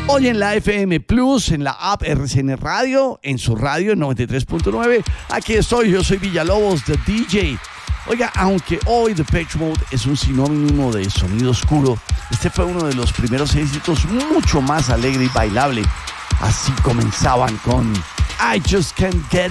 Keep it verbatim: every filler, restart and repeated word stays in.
Hoy en la F M Plus, en la app R C N Radio, en su radio noventa y tres punto nueve. Aquí estoy, yo soy Villalobos, the D J. Oiga, aunque hoy Depeche Mode es un sinónimo de sonido oscuro, este fue uno de los primeros éxitos mucho más alegre y bailable. Así comenzaban con I Just Can't Get